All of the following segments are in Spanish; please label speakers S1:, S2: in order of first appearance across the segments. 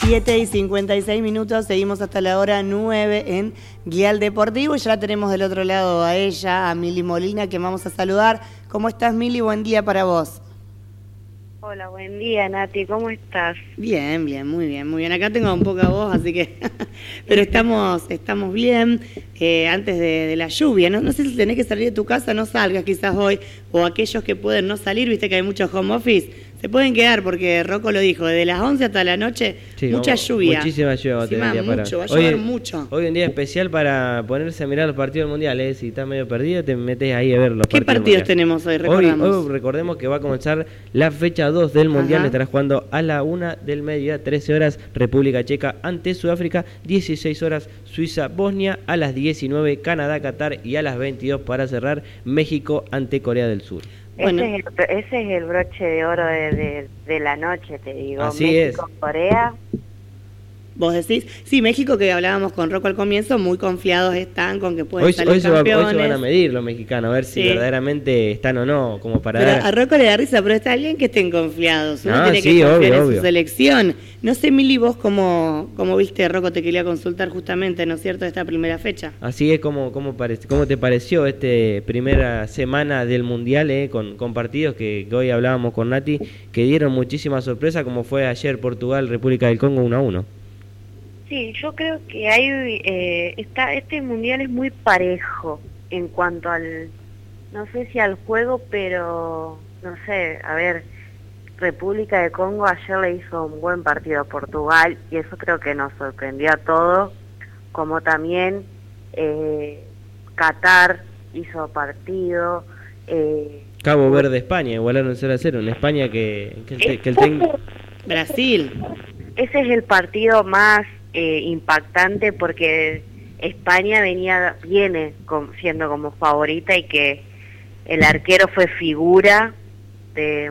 S1: 7:56, seguimos hasta la hora 9 en Guial Deportivo y ya tenemos del otro lado a ella, a Mili Molina, que vamos a saludar. ¿Cómo estás, Mili? Buen día para vos.
S2: Hola, buen día, Nati, ¿cómo estás?
S1: Bien, muy bien. Acá tengo un poca voz, así que... pero estamos bien. Antes de la lluvia, no sé si tenés que salir de tu casa, no salgas quizás hoy, o aquellos que pueden no salir, viste que hay muchos home office, se pueden quedar porque Rocco lo dijo, desde las 11 hasta la noche, sí, mucha lluvia.
S3: Muchísima lluvia va a tener
S1: mucho, va a llover mucho.
S3: Hoy un día especial para ponerse a mirar los partidos del Mundial, si estás medio perdido te metes ahí a ver los partidos.
S1: ¿Qué partidos tenemos hoy?
S3: Hoy recordemos que va a comenzar la fecha 2 del Mundial, estará jugando a la 1 del mediodía, 13 horas, República Checa ante Sudáfrica, 16 horas, Suiza, Bosnia, a las 19, Canadá, Qatar y a las 22 para cerrar, México ante Corea del Sur.
S2: Bueno. Ese es el broche de oro de la noche, te digo.
S3: Así
S2: México,
S3: es.
S2: Corea.
S1: ¿Vos decís? Sí, México, que hablábamos con Rocco al comienzo, muy confiados están con que pueden salir campeones.
S3: Hoy se van a medir los mexicanos, a ver si verdaderamente están o no, como para
S1: pero
S3: dar...
S1: A Rocco le da risa, pero está bien que estén confiados. Uno tiene
S3: sí,
S1: que confiar en
S3: obvio.
S1: su selección. No sé, Mili, vos cómo viste, Rocco, te quería consultar justamente, ¿no es cierto?, esta primera fecha.
S3: Así es, ¿cómo te pareció primera semana del Mundial, con partidos que hoy hablábamos con Nati, que dieron muchísima sorpresa, como fue ayer Portugal, República del Congo 1-1?
S2: Sí, yo creo que este Mundial es muy parejo en cuanto al, no sé si al juego, pero no sé, a ver, República de Congo ayer le hizo un buen partido a Portugal y eso creo que nos sorprendió a todos, como también Qatar hizo partido.
S3: Cabo Verde, España, igualaron 0-0, en España que el técnico...
S1: Brasil.
S2: Ese es el partido más impactante porque España viene siendo como favorita y que el arquero fue figura de...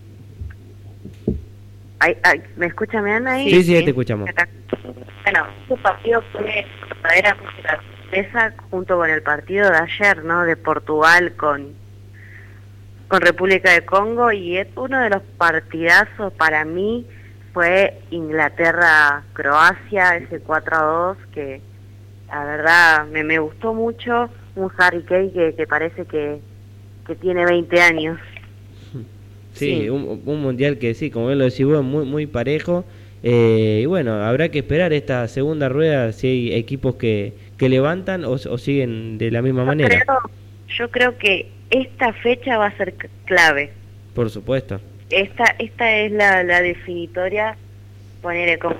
S2: ¿Me escuchan bien ahí?
S3: Sí, te escuchamos.
S2: Bueno, su partido fue verdaderamente la sorpresa junto con el partido de ayer, ¿no? De Portugal con República de Congo, y es uno de los partidazos para mí. Fue Inglaterra-Croacia, ese 4-2, que la verdad me gustó mucho. Un Harry Kane que parece que tiene 20 años.
S3: Sí. Un mundial que sí, como bien lo decís vos, muy parejo. Y bueno, habrá que esperar esta segunda rueda si hay equipos que levantan o siguen de la misma manera.
S2: Yo creo que esta fecha va a ser clave.
S3: Por supuesto.
S2: Esta es la definitoria, poner como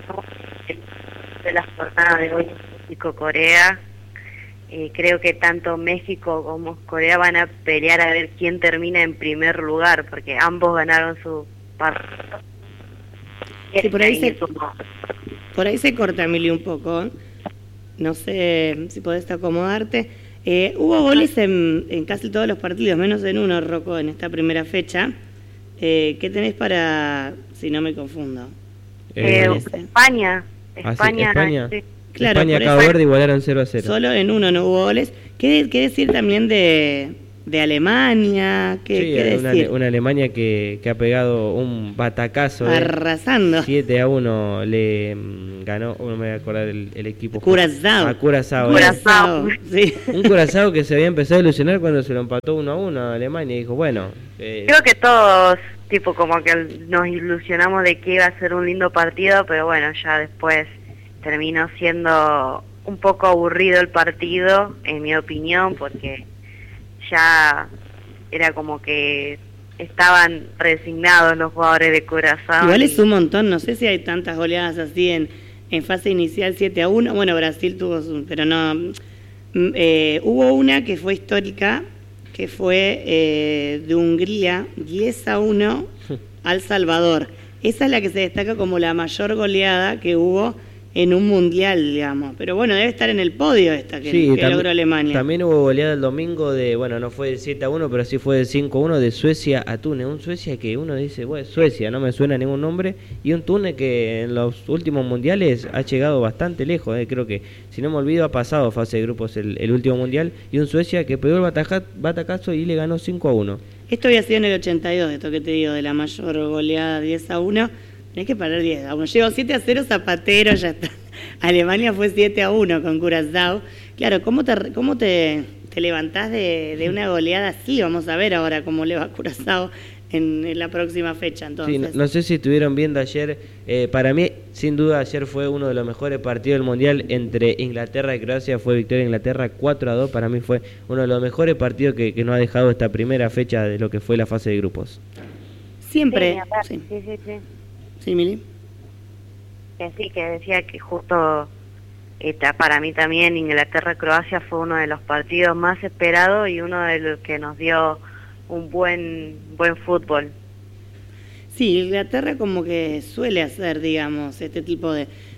S2: de la jornada de hoy, México-Corea. Creo que tanto México como Corea van a pelear a ver quién termina en primer lugar, porque ambos ganaron su partido.
S1: Sí, por ahí se corta, Emily, un poco. No sé si podés acomodarte. Hubo goles en casi todos los partidos, menos en uno, Rocco, en esta primera fecha. ¿Qué tenés para, si no me confundo?
S2: España.
S3: Sí.
S1: Claro,
S3: España, Cabo Verde igualaron 0-0.
S1: Solo en uno no hubo goles. ¿Qué decir también de Alemania? ¿Qué decir?
S3: Una Alemania que ha pegado un batacazo.
S1: Arrasando.
S3: 7-1 le ganó, no me voy a acordar el equipo.
S1: Curazao.
S3: Curazao.
S1: Sí.
S3: Un Curazao que se había empezado a ilusionar cuando se lo empató 1-1 a Alemania y dijo, bueno...
S2: Creo que todos, tipo, como que nos ilusionamos de que iba a ser un lindo partido, pero bueno, ya después terminó siendo un poco aburrido el partido, en mi opinión, porque ya era como que estaban resignados los jugadores de Curazao.
S1: Igual es un montón, no sé si hay tantas goleadas así en fase inicial 7-1. Bueno, Brasil tuvo pero no. Hubo una que fue histórica, que fue de Hungría, 10-1 al Salvador. Esa es la que se destaca como la mayor goleada que hubo en un mundial, digamos. Pero bueno, debe estar en el podio esta que logró Alemania.
S3: También hubo goleada el domingo no fue del 7-1, pero sí fue del 5-1 de Suecia a Túnez. Un Suecia que uno dice, bueno, Suecia, no me suena ningún nombre. Y un Túnez que en los últimos mundiales ha llegado bastante lejos. Creo que, si no me olvido, ha pasado fase de grupos el último mundial. Y un Suecia que pegó el batacazo y le ganó 5-1.
S1: Esto había sido en el 82, esto que te digo, de la mayor goleada 10-1. Tenés que perder 10-1. Llegó 7-0 Zapatero, ya está. Alemania fue 7-1 con Curazao. Claro, ¿cómo te levantás de una goleada así? Vamos a ver ahora cómo le va a Curazao en la próxima fecha. Entonces.
S3: Sí, no sé si estuvieron viendo ayer, para mí sin duda ayer fue uno de los mejores partidos del Mundial entre Inglaterra y Croacia, fue victoria de Inglaterra 4-2, para mí fue uno de los mejores partidos que nos ha dejado esta primera fecha de lo que fue la fase de grupos.
S1: Siempre.
S2: Sí.
S1: Sí, Mili.
S2: Que sí, que decía que justo para mí también Inglaterra-Croacia fue uno de los partidos más esperados y uno de los que nos dio un buen fútbol.
S1: Sí, Inglaterra como que suele hacer, digamos, este tipo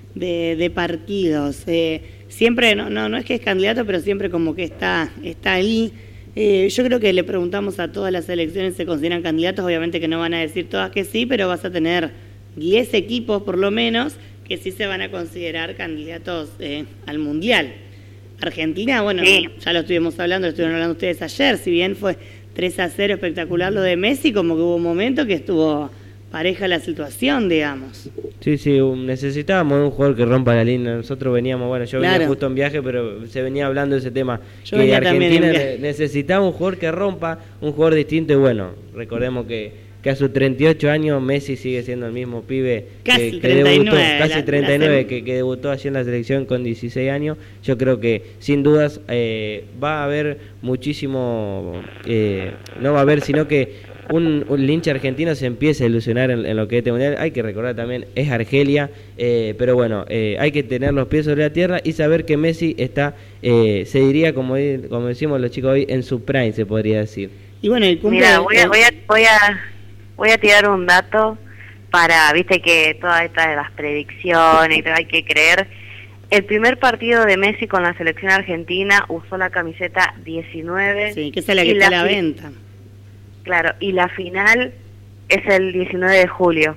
S1: de partidos. Siempre, no es que es candidato, pero siempre como que está ahí. Yo creo que le preguntamos a todas las selecciones si se consideran candidatos, obviamente que no van a decir todas que sí, pero vas a tener 10 equipos por lo menos que sí se van a considerar candidatos al Mundial. Argentina, bueno,
S2: sí.
S1: Ya lo estuvieron hablando ustedes ayer, si bien fue 3-0 espectacular lo de Messi, como que hubo un momento que estuvo pareja la situación, digamos.
S3: Sí, necesitábamos un jugador que rompa la línea. Nosotros veníamos, bueno, yo venía justo en viaje, pero se venía hablando de ese tema.
S1: Yo
S3: que Argentina
S1: también
S3: necesitaba un jugador que rompa, un jugador distinto. Y bueno, recordemos que a sus 38 años Messi sigue siendo el mismo pibe
S1: casi
S3: que
S1: 39,
S3: debutó, casi 39, que debutó allí en la selección con 16 años. Yo creo que sin dudas va a haber muchísimo, no va a haber, sino que un hincha argentino se empieza a ilusionar en lo que es este mundial. Hay que recordar también, es Argelia, pero bueno, hay que tener los pies sobre la tierra y saber que Messi está, se diría, como decimos los chicos hoy, en su prime, se podría decir.
S1: Y bueno, el cumple...
S2: Mira, voy a tirar un dato para, viste que todas estas de las predicciones, hay que creer. El primer partido de Messi con la selección argentina usó la camiseta 19.
S1: Sí, que es la que está a la venta.
S2: Claro, y la final es el 19 de julio.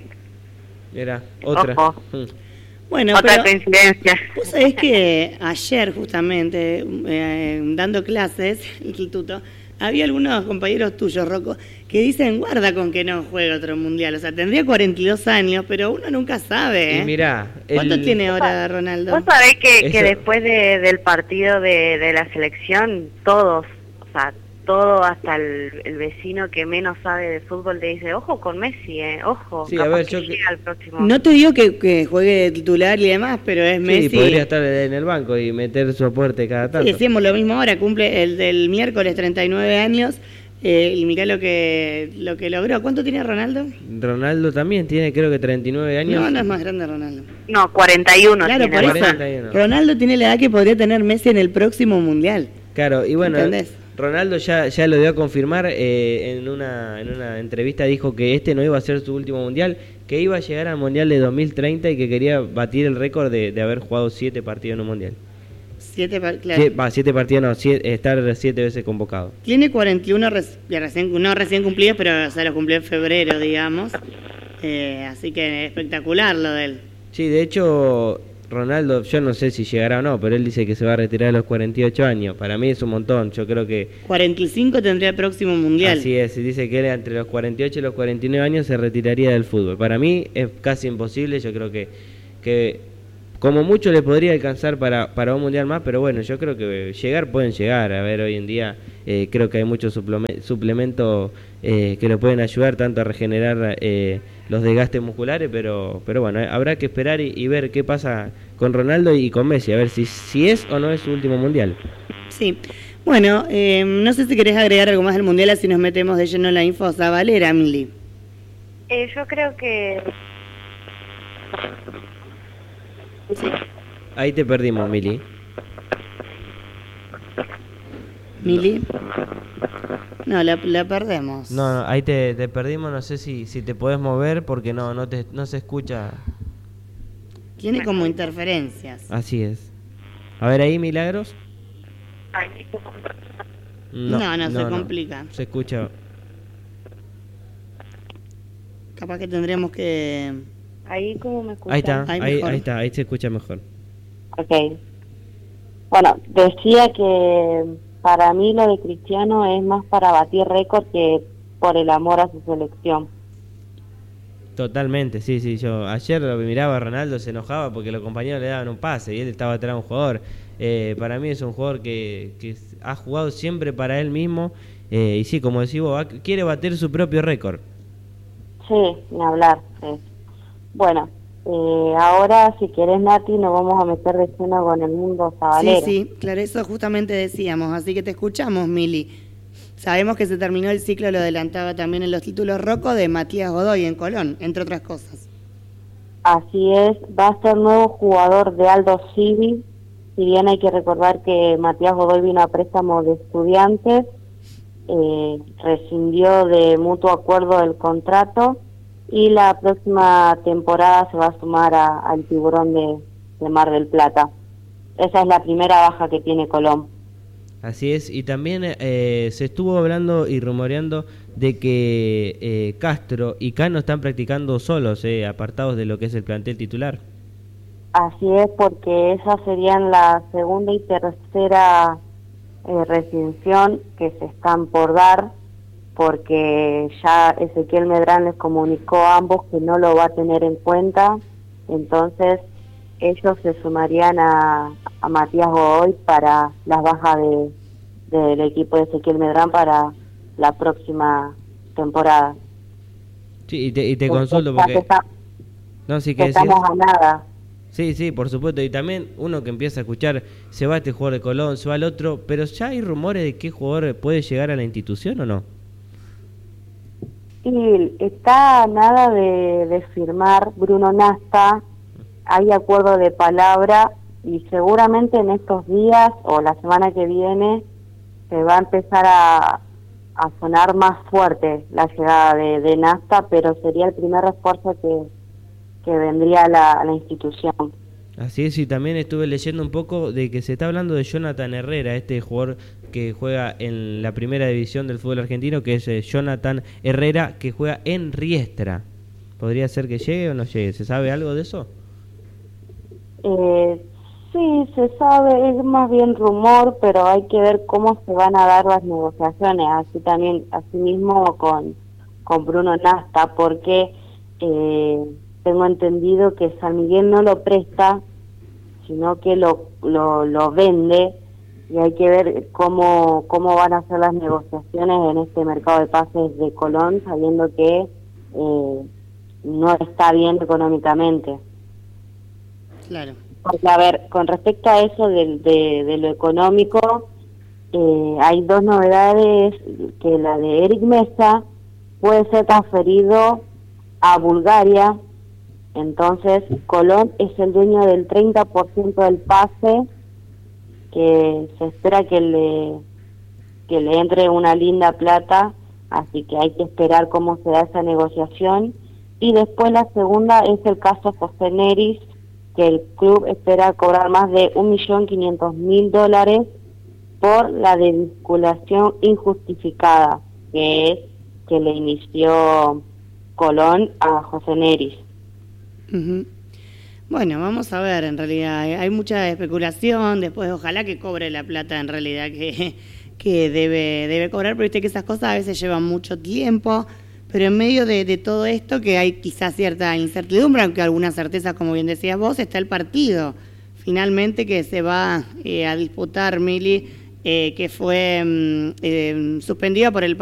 S3: Era otra.
S2: Ojo.
S1: Bueno,
S2: otra coincidencia.
S1: Vos sabés que ayer justamente, dando clases, el instituto, había algunos compañeros tuyos, Rocco, que dicen, guarda con que no juegue otro mundial. O sea, tendría 42 años, pero uno nunca sabe.
S3: Y mirá,
S1: ¿cuánto tiene ahora Ronaldo?
S2: Vos sabés que después del partido de la selección, todos, o sea, todo hasta el vecino que menos sabe de fútbol te dice, ojo con Messi, ojo.
S3: Sí, a ver, yo
S2: llega al próximo.
S1: No te digo que juegue de titular y demás, pero es Messi.
S3: Sí, podría estar en el banco y meter su aporte cada tanto.
S1: Sí, decimos lo mismo ahora, cumple el del miércoles 39 años, y mirá lo que logró. ¿Cuánto tiene Ronaldo?
S3: Ronaldo también tiene, creo que 39 años.
S1: No es más grande Ronaldo.
S2: No, 41
S1: Claro,
S2: tiene.
S1: por eso.
S3: 41.
S1: Ronaldo tiene la edad que podría tener Messi en el próximo mundial.
S3: Claro, y bueno,
S1: ¿entendés?
S3: Ronaldo ya lo dio a confirmar, en una entrevista dijo que este no iba a ser su último mundial, que iba a llegar al mundial de 2030 y que quería batir el récord de haber jugado 7 partidos en un mundial.
S1: 7 partidos,
S3: no, estar 7 veces convocado.
S1: Tiene 41 recién cumplidos, pero se los cumplió en febrero, digamos. Así que espectacular lo de él.
S3: Sí, de hecho, Ronaldo, yo no sé si llegará o no, pero él dice que se va a retirar a los 48 años. Para mí es un montón, yo creo que...
S1: 45 tendría el próximo mundial.
S3: Así es, dice que él entre los 48 y los 49 años se retiraría del fútbol. Para mí es casi imposible, yo creo que como mucho le podría alcanzar para un mundial más, pero bueno, yo creo que pueden llegar. A ver, hoy en día creo que hay muchos suplementos que lo pueden ayudar tanto a regenerar los desgastes musculares, pero bueno, habrá que esperar y ver qué pasa con Ronaldo y con Messi, a ver si es o no es su último mundial.
S1: Sí, bueno, no sé si querés agregar algo más del mundial, así nos metemos de lleno en la info Zabalera, Mili.
S2: Yo creo que...
S1: Sí.
S3: Ahí te perdimos, Mili.
S1: ¿Mili? No, la perdemos.
S3: No, ahí te perdimos, no sé si te podés mover porque no se escucha.
S1: Tiene como interferencias.
S3: Así es. A ver ahí, Milagros.
S1: No, se complica.
S3: Se escucha.
S1: Capaz que tendríamos que...
S2: Ahí como me escuchan.
S3: Ahí está, ahí se escucha mejor.
S2: Ok. Bueno, decía que para mí lo de Cristiano es más para batir récord que por el amor a su selección.
S3: Totalmente, sí, sí. Yo ayer lo miraba a Ronaldo, se enojaba porque los compañeros le daban un pase y él estaba atrás de un jugador. Para mí es un jugador que ha jugado siempre para él mismo y sí, como decís vos, quiere bater su propio récord.
S2: Sí, ni hablar. Sí. Bueno, ahora si querés, Nati, nos vamos a meter de lleno con el mundo sabalero.
S1: Sí, sí, claro, eso justamente decíamos, así que te escuchamos, Mili. Sabemos que se terminó el ciclo, lo adelantaba también en los títulos Rocco, de Matías Godoy en Colón, entre otras cosas.
S2: Así es, va a ser nuevo jugador de Aldo Civi. Si bien hay que recordar que Matías Godoy vino a préstamo de Estudiantes, rescindió de mutuo acuerdo el contrato y la próxima temporada se va a sumar al Tiburón de Mar del Plata. Esa es la primera baja que tiene Colón.
S3: Así es, y también se estuvo hablando y rumoreando de que Castro y Cano están practicando solos, apartados de lo que es el plantel titular.
S2: Así es, porque esas serían la segunda y tercera rescisión que se están por dar, porque ya Ezequiel Medrán les comunicó a ambos que no lo va a tener en cuenta, entonces ellos se sumarían a Matías Godoy para las bajas del equipo de Ezequiel Medrán para la próxima temporada.
S3: Sí, y te consulto porque... No, sí que
S2: estamos a nada.
S3: Sí, sí, por supuesto, y también uno que empieza a escuchar, se va este jugador de Colón, se va el otro, pero ¿ya hay rumores de qué jugador puede llegar a la institución o no?
S2: Y está a nada de firmar Bruno Nasta, hay acuerdo de palabra y seguramente en estos días o la semana que viene se va a empezar a sonar más fuerte la llegada de Nasta, pero sería el primer refuerzo que vendría a la institución.
S3: Así es, y también estuve leyendo un poco de que se está hablando de Jonathan Herrera, este jugador que juega en la primera división del fútbol argentino, que es Jonathan Herrera, que juega en Riestra. ¿Podría ser que llegue o no llegue? ¿Se sabe algo de eso?
S2: Sí, se sabe, es más bien rumor, pero hay que ver cómo se van a dar las negociaciones, así mismo con Bruno Nasta, porque tengo entendido que San Miguel no lo presta, sino que lo vende, y hay que ver cómo van a ser las negociaciones en este mercado de pases de Colón, sabiendo que no está bien económicamente.
S1: Claro.
S2: Porque, a ver, con respecto a eso de lo económico, hay dos novedades, que la de Eric Mesa puede ser transferido a Bulgaria, entonces Colón es el dueño del 30% del pase, que se espera que le entre una linda plata, así que hay que esperar cómo se da esa negociación. Y después la segunda es el caso José Neris, que el club espera cobrar más de $1.500.000 por la desvinculación injustificada, que es que le inició Colón a José Neris.
S1: Uh-huh. Bueno, vamos a ver, en realidad hay mucha especulación, después ojalá que cobre la plata en realidad que debe cobrar, pero viste que esas cosas a veces llevan mucho tiempo, pero en medio de todo esto que hay quizás cierta incertidumbre, aunque alguna certeza, como bien decías vos, está el partido finalmente que se va a disputar, Mili, que fue suspendido por el